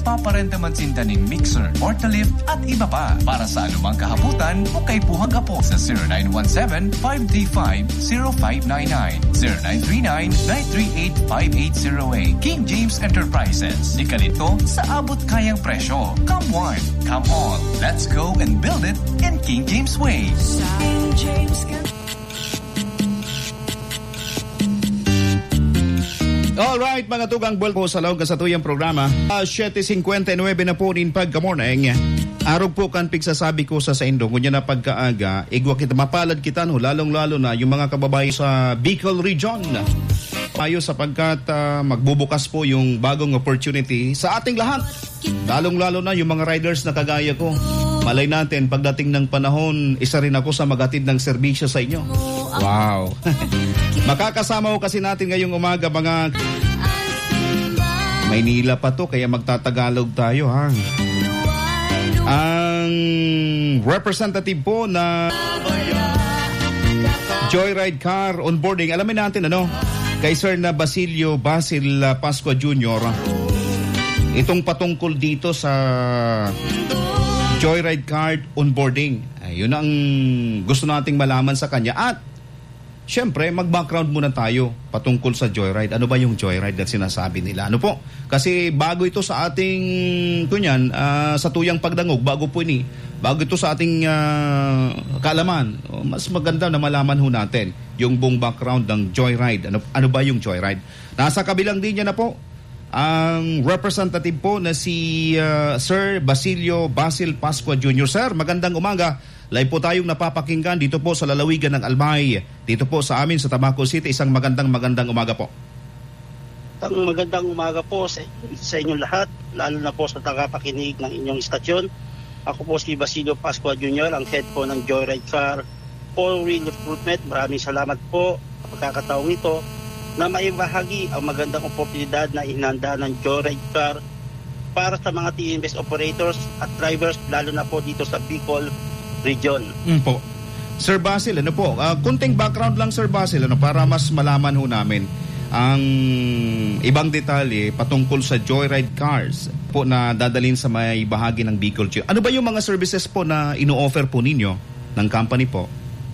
nagpaparenta man sindaning mixer, portalift at iba pa. Para sa anumang kahabutan, ukay puhag po sa 0917-535-0599, 0939-938-5808. King James Enterprises. Di kalito sa abot kayang presyo. Come one, come all. Let's go and build it in King James way. King James Alright, mga tugang buwal po sa lawag sa tuyang programa. 7:59 na po rin pagka-morning. Araw po kan pigsasabi ko sa Indong, kunya na pagkaaga, igwa kita, mapalad kita, no, lalong-lalo na yung mga kababayan sa Bicol Region. Tayo sapagkat magbubukas po yung bagong opportunity sa ating lahat. Lalong-lalo na yung mga riders na kagaya ko. Malay natin, pagdating ng panahon, isa rin ako sa magatid ng serbisyo sa inyo. Wow! Makakasama ko kasi natin ngayong umaga mga Maynila pa to, kaya magtatagalog tayo, ha? Ang representative po na Joyride Car Onboarding, alamin natin kay Sir na Basil Pascua Jr. Itong patungkol dito sa Joyride Car Onboarding. Ayun ang gusto nating malaman sa kanya. At syempre, mag-background muna tayo patungkol sa Joyride. Ano ba yung Joyride na sinasabi nila? Ano po? Kasi bago ito sa ating sa tuyang pagdangog, bago ito sa ating kaalaman, mas maganda na malaman ho natin yung buong background ng Joyride. Ano ba yung Joyride? Nasa kabilang linya na po ang representative po na si Sir Basil Pascua Jr. Sir, magandang umaga. Live po tayong napapakinggan dito po sa lalawigan ng Albay, dito po sa amin sa Tamaco City. Isang magandang umaga po. Magandang umaga po sa inyong lahat, lalo na po sa tagapakinig ng inyong istasyon. Ako po si Basilio Pascua Jr., ang head po ng Joyride Car Four-Wheel Recruitment. Maraming salamat po sa pagkakataong ito na maibahagi ang magandang oportunidad na inanda ng Joyride Car para sa mga TNBS operators at drivers, lalo na po dito sa Bicol Region. Po. Sir Basil, kunting background lang Sir Basil, para mas malaman ho namin ang ibang detalye patungkol sa Joyride Cars po na dadalhin sa may bahagi ng Bicol. Ano ba yung mga services po na ino-offer po ninyo ng company po?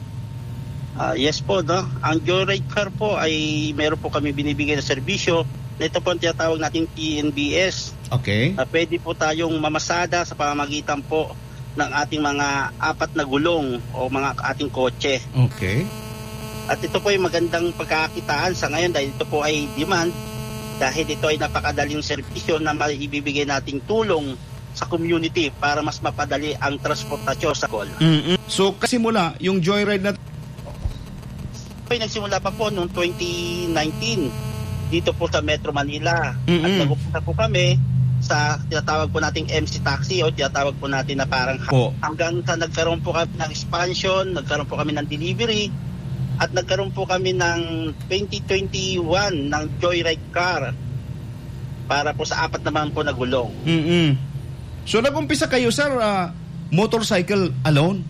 Yes po, ang Joyride Car po ay meron po kami binibigay na serbisyo. Ito po ang tinatawag natin TNBS. Okay. Pwede po tayong mamasada sa pamamagitan po ng ating mga 4 na gulong o mga ating kotse. Okay. At ito po ay magandang pagkakakitaan sa ngayon dahil ito po ay demand, dahil ito ay napakadaling serbisyo na maibibigay nating tulong sa community para mas mapadali ang transportasyon sa Bicol. So kasimula yung Joyride na nagsimula pa po noong 2019 dito po sa Metro Manila. At nagpunta po kami sa tinatawag po nating MC Taxi o tinatawag po natin na parang hanggang sa nagkaroon po kami ng expansion, nagkaroon po kami ng delivery, at nagkaroon po kami ng 2021 ng Joyride Car para po sa 4 naman po na gulong. So nag-umpisa kayo sir, motorcycle alone?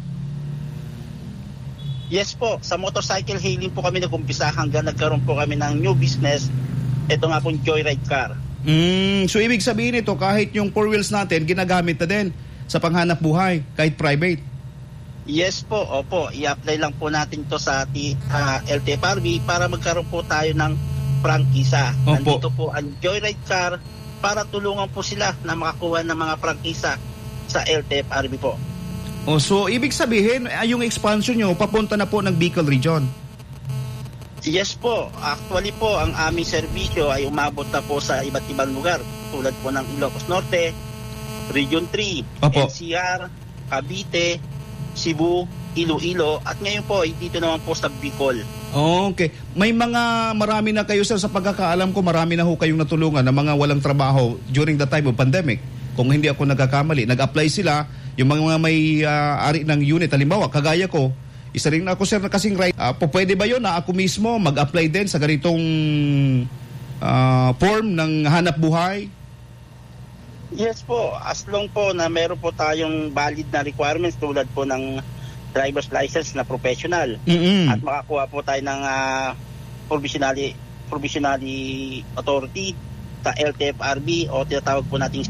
Yes po, sa motorcycle hailing po kami nag-umpisa hanggang nagkaroon po kami ng new business. Ito nga pong Joyride Car. So ibig sabihin ito, kahit yung 4 wheels natin, ginagamit na din sa panghanap buhay, kahit private? Yes po, opo. I-apply lang po natin to sa LTFRB para magkaroon po tayo ng prangkisa. Nandito po ang Joyride Car para tulungan po sila na makakuha ng mga prangkisa sa LTFRB po. So ibig sabihin, yung expansion nyo, papunta na po ng Bicol Region? Yes po. Actually po, ang aming serbisyo ay umabot na po sa iba't ibang lugar. Tulad po ng Ilocos Norte, Region 3, NCR, Cavite, Cebu, Iloilo, at ngayon po ay dito naman po sa Bicol. Okay. Marami na kayo sir, sa pagkakaalam ko, marami na ho kayong natulungan ng mga walang trabaho during the time of pandemic. Kung hindi ako nagkakamali, nag-apply sila, yung mga may ari ng unit, halimbawa, kagaya ko, isa rin ako sir na kasing right. Pwede ba yun na ako mismo mag-apply din sa ganitong form ng hanap buhay? Yes po, as long po na meron po tayong valid na requirements tulad po ng driver's license na professional at makakuha po tayo ng provisionally authority sa LTFRB o tinatawag po nating